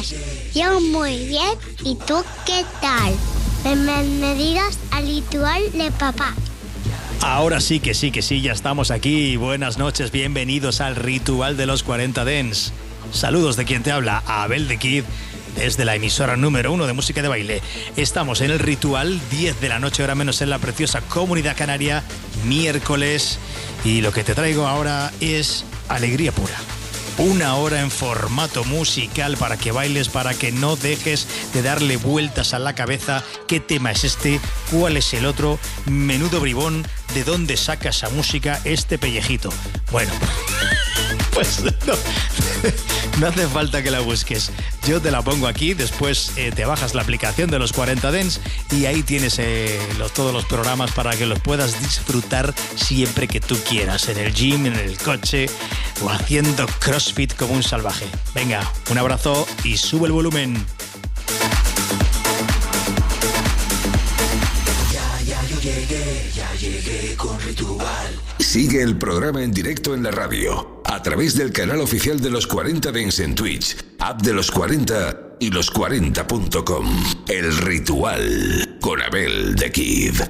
días. Yo muy bien. ¿Y tú qué tal? Bienvenidos al ritual de papá. Ahora sí, ya estamos aquí. Buenas noches, bienvenidos al ritual de los 40 Dance. Saludos de quien te habla, Abel The Kid, desde la emisora número 1 de música de baile. Estamos en el ritual, 10 de la noche, hora menos, en la preciosa Comunidad Canaria, miércoles. Y lo que te traigo ahora es alegría pura. Una hora en formato musical para que bailes, para que no dejes de darle vueltas a la cabeza. ¿Qué tema es este? ¿Cuál es el otro? Menudo bribón, ¿de dónde saca esa música este pellejito? Bueno, pues no hace falta que la busques. Yo te la pongo aquí, después te bajas la aplicación de los 40 Dance y ahí tienes todos los programas para que los puedas disfrutar siempre que tú quieras, en el gym, en el coche o haciendo crossfit como un salvaje. Venga, un abrazo y sube el volumen. Ya llegué con Ritual. Sigue el programa en directo en la radio, a través del canal oficial de los 40 Dance en Twitch, app de los 40 y los40.com. El Ritual con Abel The Kid.